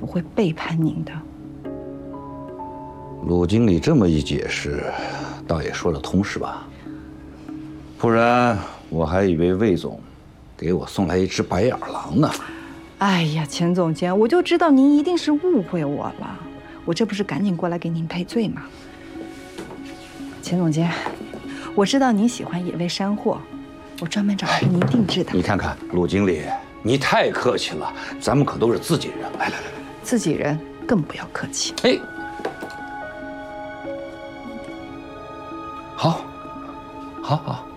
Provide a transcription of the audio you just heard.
会背叛您的。 陆经理这么一解释，倒也说得通是吧？不然我还以为魏总给我送来一只白眼狼呢。 哎呀，钱总监，我就知道您一定是误会我了，我这不是赶紧过来给您赔罪吗？钱总监，我知道您喜欢野味山货，我专门找来给您定制的。 你看看，陆经理，你太客气了，咱们可都是自己人。来， 自己人更不要客气。 哎，好，好，好。